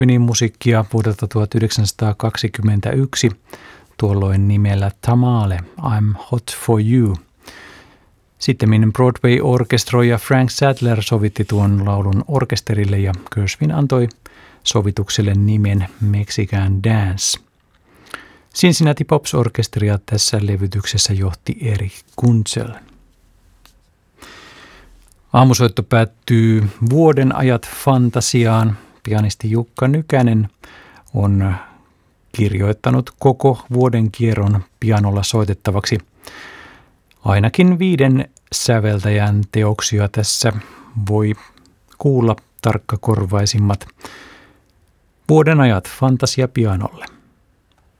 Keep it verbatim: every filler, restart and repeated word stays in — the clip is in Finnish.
musiikkia vuodelta tuhatyhdeksänsataakaksikymmentäyksi, tuolloin nimellä Tamale, I'm Hot for You. Sittemmin Broadway-orkestroi ja Frank Sadler sovitti tuon laulun orkesterille ja Gershwin antoi sovitukselle nimen Mexican Dance. Cincinnati Pops-orkesteria tässä levytyksessä johti Eric Kunzel. Aamusoitto päättyy vuoden ajat fantasiaan. Pianisti Jukka Nykänen on kirjoittanut koko vuoden kierron pianolla soitettavaksi. Ainakin viiden säveltäjän teoksia tässä voi kuulla tarkkakorvaisimmat vuoden ajat fantasia pianolle.